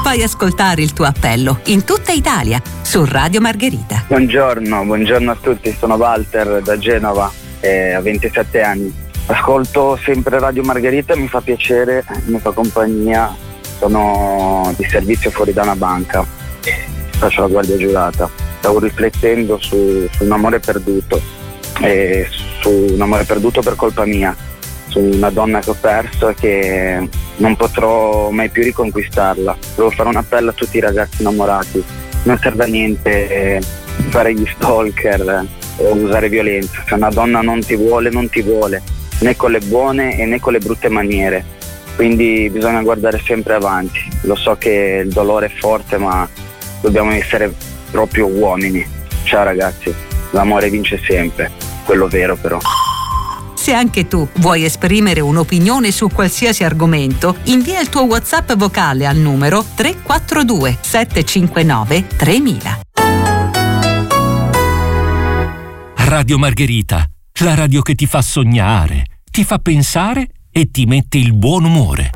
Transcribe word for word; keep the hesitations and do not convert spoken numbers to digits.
Fai ascoltare il tuo appello in tutta Italia su Radio Margherita. Buongiorno, buongiorno a tutti, sono Walter da Genova, eh, ho ventisette anni. Ascolto sempre Radio Margherita, mi fa piacere, mi fa compagnia. Sono di servizio fuori da una banca, faccio la guardia giurata. Stavo riflettendo su, su un amore perduto, e su un amore perduto per colpa mia, su una donna che ho perso e che non potrò mai più riconquistarla. Devo fare un appello a tutti i ragazzi innamorati: non serve a niente fare gli stalker o usare violenza. Se una donna non ti vuole, non ti vuole, né con le buone e né con le brutte maniere. Quindi bisogna guardare sempre avanti. Lo so che il dolore è forte, ma dobbiamo essere proprio uomini. Ciao ragazzi, l'amore vince sempre, quello vero però. Se anche tu vuoi esprimere un'opinione su qualsiasi argomento, invia il tuo WhatsApp vocale al numero tre quattro due sette cinque nove tremila. Radio Margherita, la radio che ti fa sognare, ti fa pensare e ti mette il buon umore.